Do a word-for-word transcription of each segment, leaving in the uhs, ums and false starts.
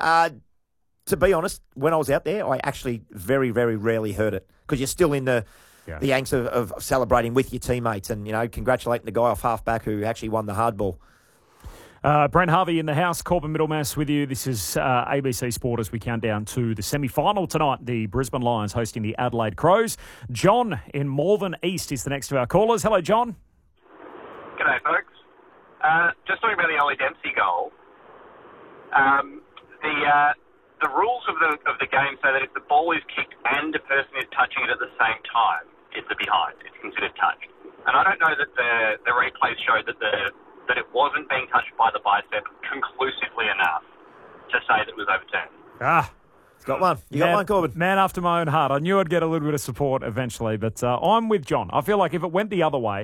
Uh, to be honest, when I was out there, I actually very, very rarely heard it because you're still in the yeah. the angst of, of celebrating with your teammates and, you know, congratulating the guy off half-back who actually won the hardball. Uh, Brent Harvey in the house, Corbin Middlemass with you. This is uh, A B C Sport as we count down to the semi-final tonight. The Brisbane Lions hosting the Adelaide Crows. John in Malvern East is the next of our callers. Hello, John. G'day, folks. Uh, just talking about the Ollie Dempsey goal. Um, the uh, the rules of the of the game say that if the ball is kicked and a person is touching it at the same time, it's a behind. It's considered touch. And I don't know that the the replays show that the that it wasn't being touched by the bicep conclusively enough to say that it was overturned. Ah, got one. You man, got one, Corbin. Man after my own heart. I knew I'd get a little bit of support eventually, but uh, I'm with John. I feel like if it went the other way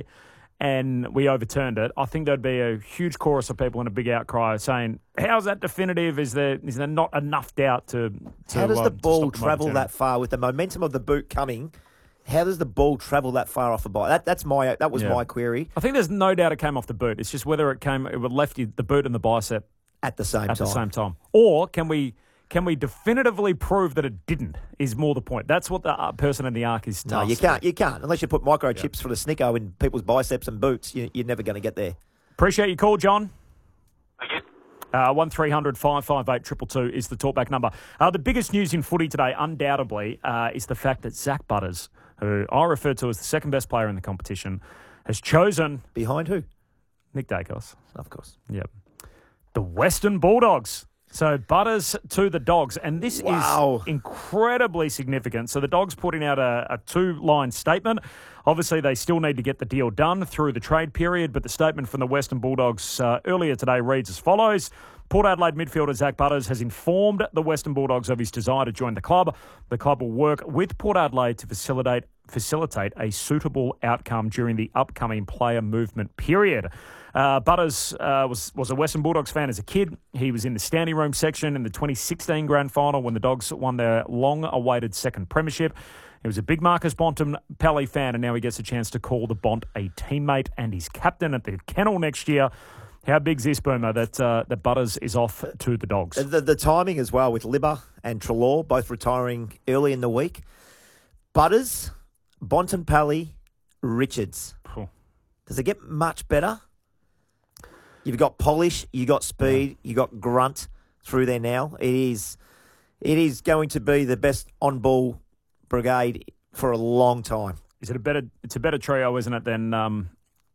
and we overturned it, I think there'd be a huge chorus of people in a big outcry saying, how's that definitive? Is there is there not enough doubt to, to How does uh, the ball to travel that far with the momentum of the boot coming? How does the ball travel that far off the bike? That that's my that was yeah. my query. I think there's no doubt it came off the boot. It's just whether it came it would left you the boot and the bicep at the same at time. the same time, or can we can we definitively prove that it didn't? Is more the point. That's what the uh, person in the arc is. No, you can't. You can't unless you put microchips yeah. for the snicko in people's biceps and boots. You, you're never going to get there. Appreciate your call, John. Thank you. Uh, one three hundred five five eight two two two is the talkback number. Uh, the biggest news in footy today, undoubtedly, uh, is the fact that Zach Butters, who I refer to as the second best player in the competition, has chosen... Behind who? Nick Dacos. Of course. Yep. The Western Bulldogs. So Butters to the Dogs. And this wow. is incredibly significant. So the Dogs putting out a, a two-line statement. Obviously, they still need to get the deal done through the trade period, but the statement from the Western Bulldogs uh, earlier today reads as follows. Port Adelaide midfielder Zach Butters has informed the Western Bulldogs of his desire to join the club. The club will work with Port Adelaide to facilitate facilitate a suitable outcome during the upcoming player movement period. Uh, Butters uh, was, was a Western Bulldogs fan as a kid. He was in the standing room section in the twenty sixteen grand final when the Dogs won their long-awaited second premiership. He was a big Marcus Bontempelli fan, and now he gets a chance to call the Bont a teammate and his captain at the kennel next year. How big's this, Boomer, that uh, that Butters is off to the Dogs? The, the timing as well with Libba and Treloar both retiring early in the week. Butters, Bontempelli, Richards. Cool. Does it get much better? You've got polish, you got speed, yeah. you got grunt through there now. It is, it is going to be the best on-ball brigade for a long time. Is it a better? It's a better trio, isn't it? Than um,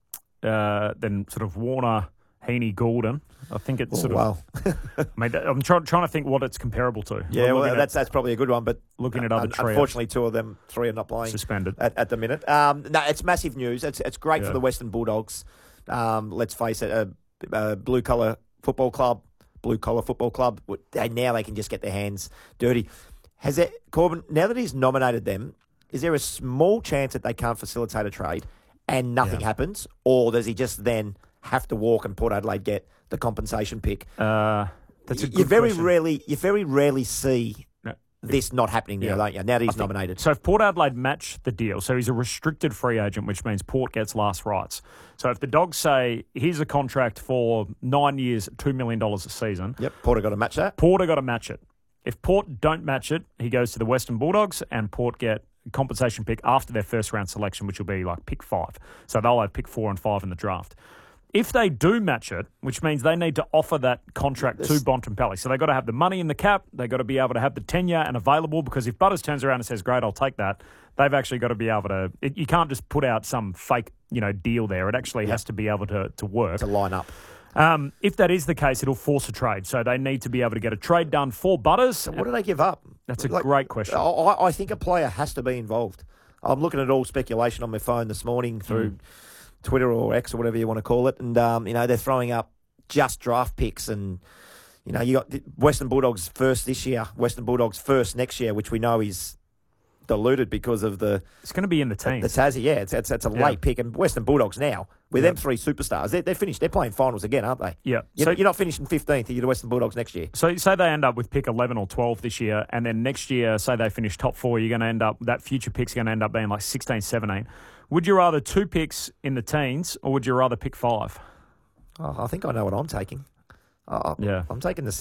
uh, than sort of Warner, Heaney, Gordon. I think it's oh, sort wow. of. I mean, I'm try, trying to think what it's comparable to. Yeah, well, that's at, that's probably a good one. But looking at other un- trios, unfortunately, two of them, three are not playing suspended at, at the minute. Um, no, it's massive news. It's it's great yeah. for the Western Bulldogs. Um, let's face it, a, a blue collar football club, blue collar football club. They, now they can just get their hands dirty. Has it, Corbin? Now that he's nominated them, is there a small chance that they can't facilitate a trade and nothing yeah. happens, or does he just then have to walk and Port Adelaide get the compensation pick? Uh, that's a good you very question. rarely, you very rarely see no. this not happening now, yeah. don't you? Now that he's think, nominated. So if Port Adelaide match the deal, so he's a restricted free agent, which means Port gets last rights. So if the Dogs say, here's a contract for nine years, two million dollars a season. Yep, Port have got to match that. Port have got to match it. If Port don't match it, he goes to the Western Bulldogs and Port get compensation pick after their first round selection, which will be like pick five. So they'll have pick four and five in the draft. If they do match it, which means they need to offer that contract this... to Bontempelli. So they've got to have the money in the cap. They've got to be able to have the tenure and available, because if Butters turns around and says, great, I'll take that, they've actually got to be able to... It, you can't just put out some fake, you know, deal there. It actually yep. has to be able to, to work. To line up. Um, if that is the case, it'll force a trade. So they need to be able to get a trade done for Butters. So what do they give up? That's a like, great question. I, I think a player has to be involved. I'm looking at all speculation on my phone this morning through mm. Twitter or X or whatever you want to call it. And, um, you know, they're throwing up just draft picks. And, you know, you got Western Bulldogs first this year, Western Bulldogs first next year, which we know is diluted because of the... It's going to be in the teens. The Tassie, yeah. It's, it's, it's a yeah. late pick. And Western Bulldogs now, with yeah. them three superstars, they're, they're finished. They're playing finals again, aren't they? Yeah. You're, so, you're not finishing fifteenth. You're the Western Bulldogs next year. So say they end up with pick eleven or twelve this year, and then next year, say they finish top four, you're going to end up... That future pick's going to end up being like sixteen, seventeen. Would you rather two picks in the teens, or would you rather pick five? Oh, I think I know what I'm taking. Oh, yeah. I'm taking the single.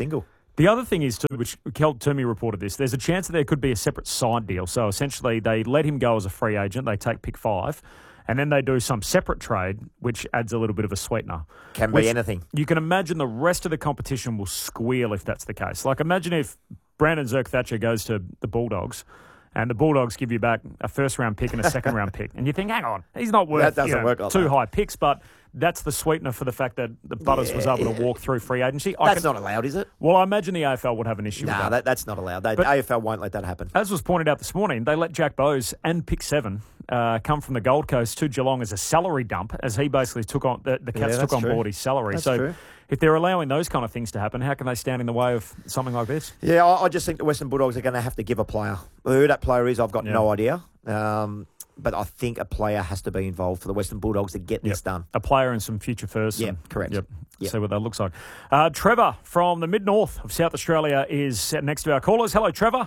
The other thing is, too, which Kel Toomey reported this, there's a chance that there could be a separate side deal. So essentially they let him go as a free agent, they take pick five, and then they do some separate trade, which adds a little bit of a sweetener. Can which be anything. You can imagine the rest of the competition will squeal if that's the case. Like, imagine if Brandon Zerk-Thatcher goes to the Bulldogs and the Bulldogs give you back a first-round pick and a second-round pick. And you think, hang on, he's not worth That doesn't you know, work like two that. high picks, but that's the sweetener for the fact that the Butters Yeah, was able yeah. to walk through free agency. I That's can- not allowed, is it? Well, I imagine the A F L would have an issue No, with nah, that. that, that's not allowed. They, But- A F L won't let that happen. As was pointed out this morning, they let Jack Bowes and pick seven uh, come from the Gold Coast to Geelong as a salary dump, as he basically took on the, the Cats Yeah, took that's on true. board his salary. That's so true. if they're allowing those kind of things to happen, how can they stand in the way of something like this? Yeah, I, I just think the Western Bulldogs are going to have to give a player. Who that player is, I've got Yeah. no idea. Um, but I think a player has to be involved for the Western Bulldogs to get this Yep. done. A player and some future firsts. Yeah, and- correct. Yep. Yep. See what that looks like. Uh, Trevor from the mid-north of South Australia is next to our callers. Hello, Trevor.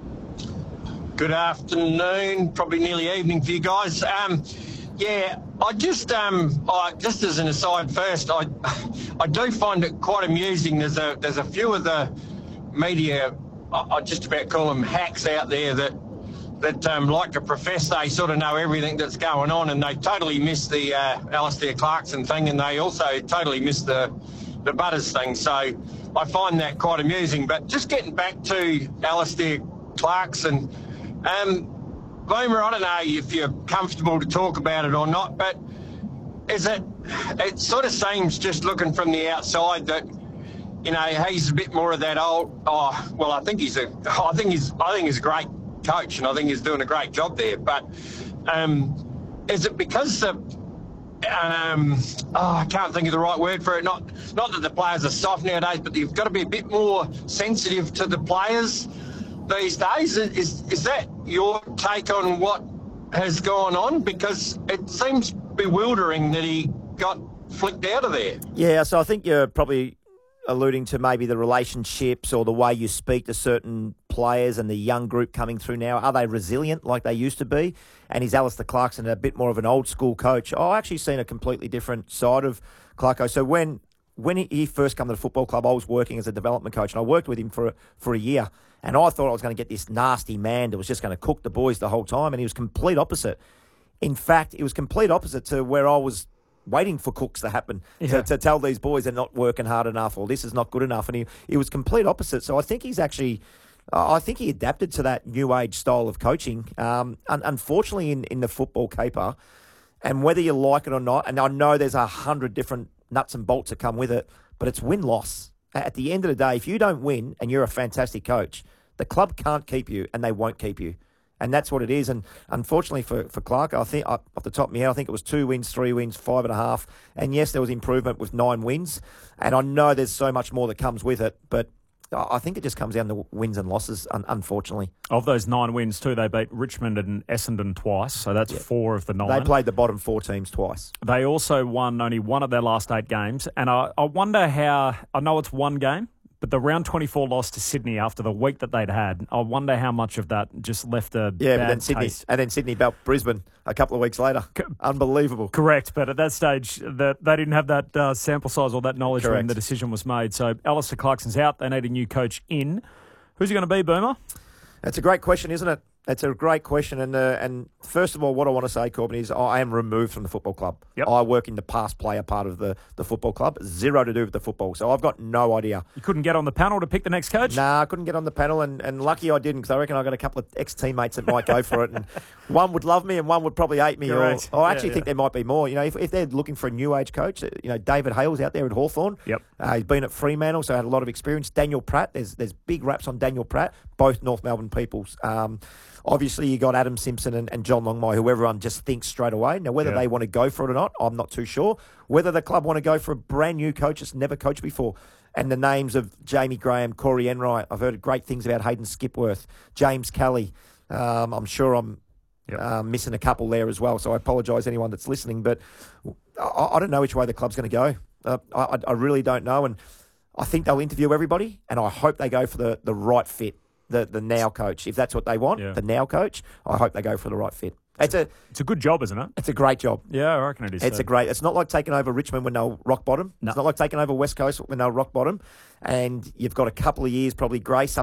Good afternoon, probably nearly evening for you guys. Um, yeah, I just, um, I, just as an aside first, I, I do find it quite amusing. There's a, there's a few of the media, I, I just about call them hacks out there that, that um, like to profess they sort of know everything that's going on, and they totally miss the uh, Alistair Clarkson thing, and they also totally miss the, the Butters thing. So I find that quite amusing. But just getting back to Alistair Clarkson. Um, Boomer, I don't know if you're comfortable to talk about it or not, but is it, it sort of seems just looking from the outside that, you know, he's a bit more of that old, oh, well, I think he's a, I think he's, I think he's a great coach, and I think he's doing a great job there. But um, is it because the, um, oh, I can't think of the right word for it. Not, not that the players are soft nowadays, but you've got to be a bit more sensitive to the players these days. Is is that your take on what has gone on? Because it seems bewildering that he got flicked out of there. Yeah, so I think you're probably alluding to maybe the relationships or the way you speak to certain players and the young group coming through now. Are they resilient like they used to be? And is Alistair Clarkson a bit more of an old school coach? I've actually seen a completely different side of Clarko. So when when he, he first came to the football club, I was working as a development coach, and I worked with him for a, for a year. And I thought I was going to get this nasty man that was just going to cook the boys the whole time, and he was complete opposite. In fact, it was complete opposite to where I was waiting for cooks to happen, Yeah. to, to tell these boys they're not working hard enough or this is not good enough. And he, he was complete opposite. So I think he's actually, uh, I think he adapted to that new age style of coaching. Um, un- unfortunately, in, in the football caper, and whether you like it or not, and I know there's a hundred different nuts and bolts that come with it, but it's win-loss. At the end of the day, if you don't win and you're a fantastic coach, the club can't keep you and they won't keep you. And that's what it is. And unfortunately for, for Clark, I think off the top of my head, I think it was two wins, three wins, five and a half. And yes, there was improvement with nine wins. And I know there's so much more that comes with it, but I think it just comes down to wins and losses, un- unfortunately. Of those nine wins, too, they beat Richmond and Essendon twice, so that's Yeah. four of the nine. They played the bottom four teams twice. They also won only one of their last eight games, and I, I wonder how, I know it's one game, but the round twenty-four loss to Sydney after the week that they'd had, I wonder how much of that just left a Yeah, bad but then Sydney, taste. and then Sydney beat Brisbane a couple of weeks later. Unbelievable. Correct, but at that stage, that they didn't have that uh, sample size or that knowledge when Correct. the decision was made. So Alistair Clarkson's out. They need a new coach in. Who's he going to be, Boomer? That's a great question, isn't it? It's a great question. And uh, and first of all, what I want to say, Corbin, is I am removed from the football club. Yep. I work in the past player part of the, the football club. Zero to do with the football. So I've got no idea. You couldn't get on the panel to pick the next coach? Nah, I couldn't get on the panel, and, and lucky I didn't, because I reckon I got a couple of ex-teammates that might go for it, and one would love me and one would probably hate me. Or, Correct. or I Yeah, actually yeah. think there might be more. You know, if, if they're looking for a new age coach, uh, you know, David Hale's out there at Hawthorn. Yep. Uh, he's been at Fremantle, so had a lot of experience. Daniel Pratt, there's there's big raps on Daniel Pratt, both North Melbourne peoples. Um, obviously, you got Adam Simpson and, and John Longmire, who everyone just thinks straight away. Now, whether Yeah. they want to go for it or not, I'm not too sure. Whether the club want to go for a brand new coach that's never coached before. And the names of Jamie Graham, Corey Enright, I've heard great things about Hayden Skipworth, James Kelly. Um, I'm sure I'm Yep. uh, missing a couple there as well, so I apologise anyone that's listening, but I, I don't know which way the club's going to go. Uh, I, I really don't know, and I think they'll interview everybody, and I hope they go for the, the right fit, the the now coach. If that's what they want, Yeah. the now coach, I hope they go for the right fit. It's a It's a good job, isn't it? it's a great job. Yeah, I reckon it is. It's too. a great. It's not like taking over Richmond when they were rock bottom. No. It's not like taking over West Coast when they were rock bottom. And you've got a couple of years, probably grace up